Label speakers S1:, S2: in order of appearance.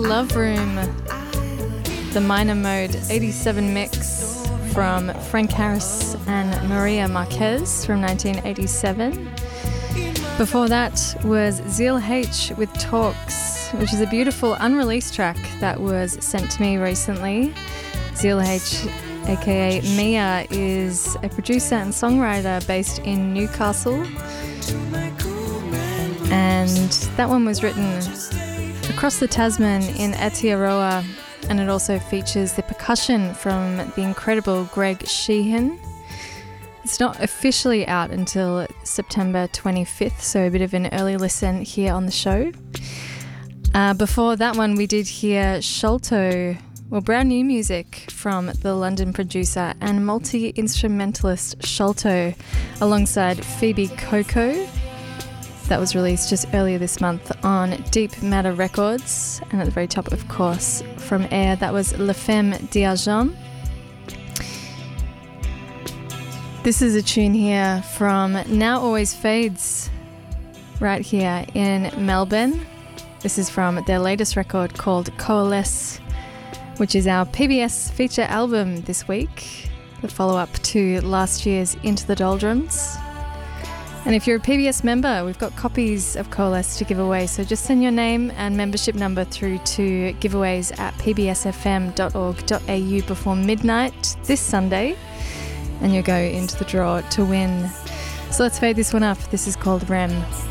S1: Love Room, the Minor Mode 87 mix from Frank Harris and Maria Marquez from 1987. Before that was Zeal H with Talks, which is a beautiful unreleased track that was sent to me recently. Zeal H, aka Mia, is a producer and songwriter based in Newcastle. And that one was written across the Tasman in Aotearoa, and it also features the percussion from the incredible Greg Sheehan. It's not officially out until September 25th, so a bit of an early listen here on the show. Before that one, we did hear Sholto, brand new music from the London producer and multi-instrumentalist Sholto alongside Phoebe Coco. That was released just earlier this month on Deep Matter Records. And at the very top, of course, from Air, that was La Femme d'Argent. This is a tune here from Now Always Fades, right here in Melbourne. This is from their latest record called Coalesce, which is our PBS feature album this week, the follow-up to last year's Into the Doldrums. And if you're a PBS member, we've got copies of Coalesce to give away, so just send your name and membership number through to giveaways@pbsfm.org.au before midnight this Sunday, and you'll go into the draw to win. So let's fade this one up. This is called REM.